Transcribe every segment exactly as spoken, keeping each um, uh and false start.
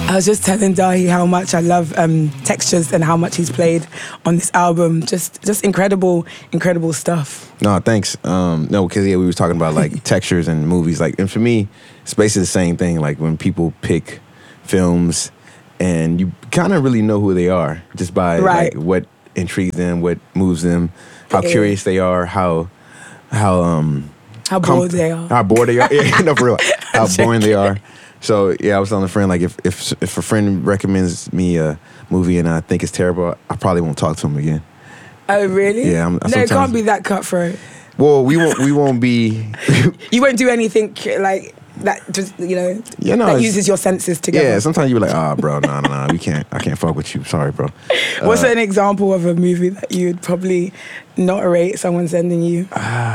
I was just telling Dahi how much I love um, textures and how much he's played on this album. Just just incredible, incredible stuff. No, thanks. Um, no, because yeah, we were talking about like textures and movies. Like, and for me, it's basically the same thing. Like when people pick films, and you kind of really know who they are just by Right. like what intrigues them, what moves them, how Yeah. curious they are, how how um How com- bored they are. how bored they are. Yeah, no, for real. How I'm boring they joking. are. So yeah, I was telling a friend like if if if a friend recommends me a movie and I think it's terrible, I probably won't talk to him again. Oh, really? Yeah, I'm- no, it sometimes- can't be that cutthroat. Well, we won't we won't be. You won't do anything like that, just, you know, Yeah, no, that it's- uses your senses together. Yeah, sometimes you be like, ah, bro, no, no, no, we can't. I can't fuck with you. Sorry, bro. What's Uh, an example of a movie that you'd probably not rate someone sending you?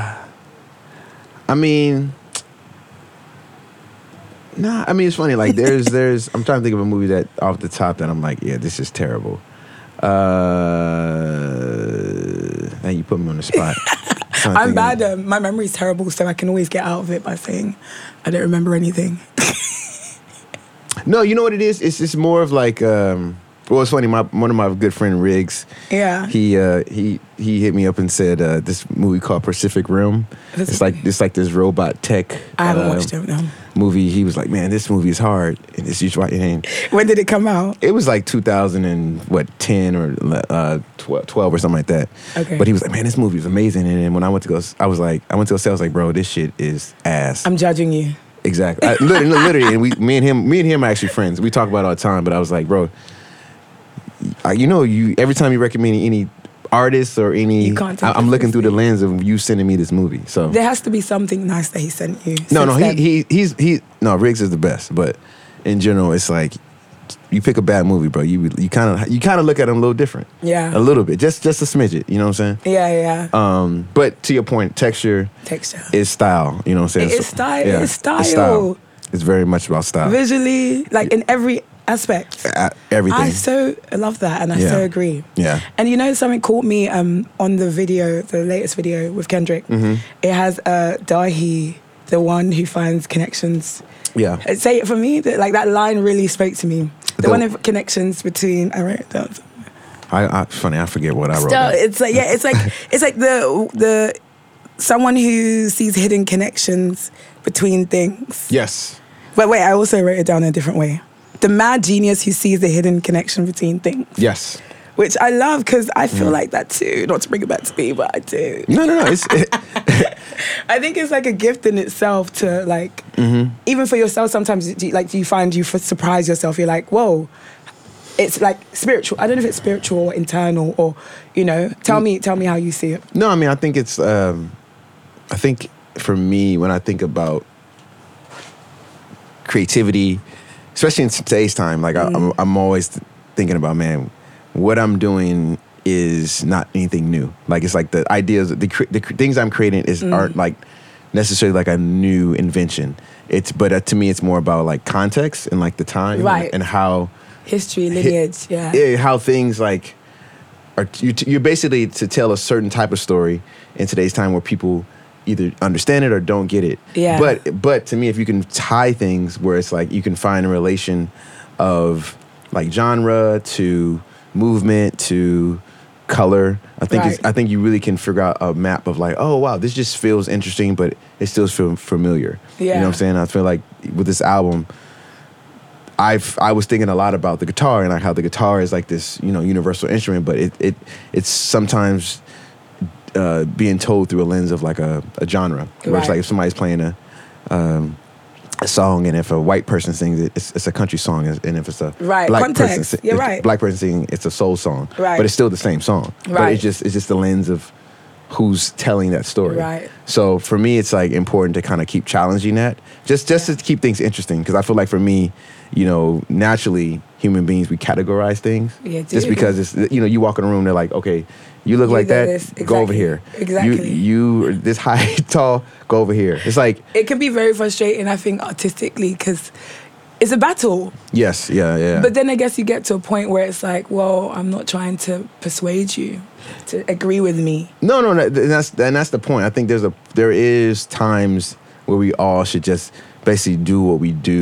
I mean, nah. I mean, it's funny. Like, there's, there's. I'm trying to think of a movie that off the top that I'm like, yeah, this is terrible. Uh, now you put me on the spot. Trying to I'm think bad. of- Um, my memory's terrible, so I can always get out of it by saying I don't remember anything. No, you know what it is? It's just more of like. Um, well, it's funny. My one of my good friend Riggs. Yeah. He uh, he he hit me up and said uh, this movie called Pacific Rim. Pacific- It's like it's like this robot tech. I haven't uh, watched it. No. Movie. He was like, man, this movie is hard. And it's just right. And When did it come out? it was like two thousand and what ten or uh, twelve, twelve or something like that. Okay. But he was like, man, this movie is amazing. And then when I went to go, I was like, I went to go see. I was like, bro, this shit is ass. I'm judging you. Exactly. I, literally, literally, and we, me and him, me and him are actually friends. We talk about it all the time. But I was like, bro, I, you know, you every time you recommend any artist or any, You can't take I, I'm it looking through the seriously. lens of you sending me this movie. So There has to be something nice that he sent you. no, no, since he, then. he he's he no Riggs is the best. But in general, it's like you pick a bad movie, bro. You you kind of you kind of look at them a little different. Yeah. A little bit, just just a smidget. You know what I'm saying? Yeah, yeah. Um, but to your point, texture Texture. is style. You know what I'm saying? It is So- style, yeah, it's style. It's very much about style. Visually, like in every aspect. Uh, everything. I so love that, and I Yeah. so agree. Yeah. And you know, something caught me um, on the video, the latest video with Kendrick. Mm-hmm. It has uh, Dahi, the one who finds connections. Yeah. Uh, Say it for me. That, like that line really spoke to me. The, The- one of connections between. I wrote it down. I, I funny. I forget what I wrote. Still, down. it's like yeah, it's like it's like the the someone who sees hidden connections between things. Yes. But wait, I also wrote it down in a different way. The mad genius who sees the hidden connection between things. Yes. Which I love because I feel Mm. like that too. Not to bring it back to me, but I do. No, no, no. It's it, I think it's like a gift in itself to like, Mm-hmm. even for yourself. Sometimes, do you, like, do you find you f- surprise yourself? You're like, whoa, it's like spiritual. I don't know if it's spiritual or internal or, you know. Tell me, tell me how you see it. no. I mean, I think it's. Um, I think for me, when I think about creativity, especially in today's time, like I, I'm, I'm always thinking about, man, what I'm doing is not anything new. Like it's like the ideas, the cre- the cre- things I'm creating is aren't like necessarily like a new invention. It's but uh, to me, it's more about like context and like the time Right. and, and how History, lineage, yeah. yeah, how things like are you you're basically to tell a certain type of story in today's time where people either understand it or don't get it. Yeah. But but to me, if you can tie things where it's like you can find a relation of like genre to movement to color, I think it's, Right. I think you really can figure out a map of like, oh wow, this just feels interesting, but it still feels familiar. You Yeah. know what I'm saying? I feel like with this album, I've I was thinking a lot about the guitar and like how the guitar is like this, you know, universal instrument, but it it it's sometimes uh, being told through a lens of like a, a genre. Where it's Right. like if somebody's playing a um, a song, and if a white person sings it, it's, it's a country song, and if it's a Right, black context. person, si- You're if right. black person singing, it's a soul song. Right. But it's still the same song. But Right. it's just it's just the lens of who's telling that story. Right. So for me, it's like important to kind of keep challenging that, just just Yeah. to keep things interesting. Because I feel like for me, you know, naturally human beings we categorize things. Yeah, just do. because it's you know you walk in a room, they're like, okay, you look You like do that, this. go over Exactly. here. Exactly. You you are this high, tall, go over here. It's like It can be very frustrating, I think, artistically, because it's a battle. yes, yeah, yeah. But then I guess you get to a point where it's like, well, I'm not trying to persuade you to agree with me. No, no, no. And that's and that's the point. I think there's a there is times where we all should just basically do what we do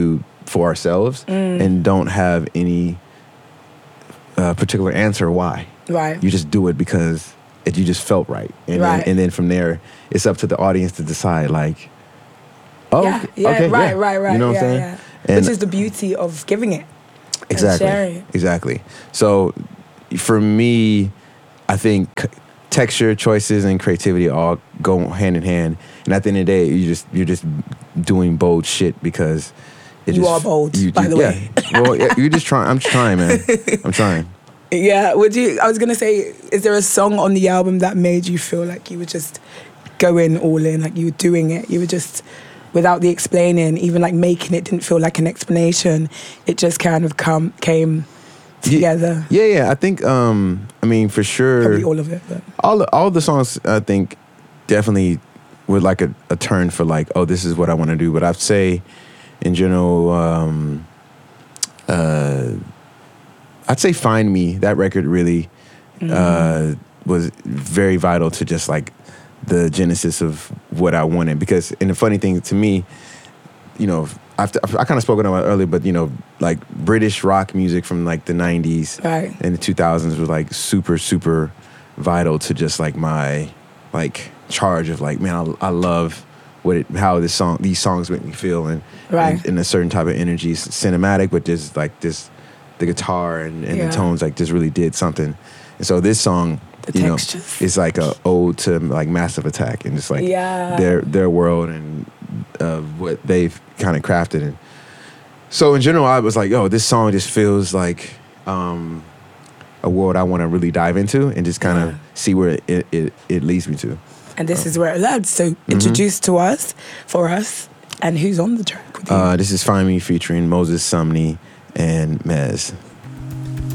for ourselves Mm. and don't have any uh, particular answer why. Right. You just do it because it, you just felt right. And, Right. then, and then from there, it's up to the audience to decide, like, oh, yeah, yeah, okay, right, yeah. right, right. You know what yeah, I'm saying? Yeah. And Which is the beauty of giving it. exactly, And sharing. exactly. So for me, I think c- texture, choices, and creativity all go hand in hand. And at the end of the day, you just you're just doing bold shit because it You just, are bold, you, by you- the yeah. way. Well, yeah, you're just trying. I'm just trying, man. I'm trying. Yeah. Would you? I was gonna say, is there a song on the album that made you feel like you were just going all in, like you were doing it? You were just without the explaining, even like making it didn't feel like an explanation. It just kind of come came together. Yeah, yeah. I think. Um, I mean, for sure. Probably all of it, but all the, all the songs I think definitely were like a, a turn for like, oh, this is what I want to do. But I'd say in general, um, uh, I'd say Find Me, that record really Mm. uh, was very vital to just like the genesis of what I wanted. Because, and the funny thing to me, you know, I've, I kind of spoken about it earlier, but you know, like British rock music from like the nineties right. and the two thousands was like super, super vital to just like my like charge of like, man, I, I love what it, how this song, these songs make me feel, and Right. and, and a certain type of energy, it's cinematic, but just like this, the guitar and, and Yeah. the tones like just really did something. And so this song, The you know, textures. is like a ode to like Massive Attack and just like Yeah. their their world and uh, what they've kind of crafted. And so in general, I was like, yo, this song just feels like um, a world I want to really dive into and just kind of Yeah. see where it, it, it leads me to. And this is where it led. So introduce to us, for us, and who's on the track with you? Uh, this is Find Me featuring Moses Sumney and Mez.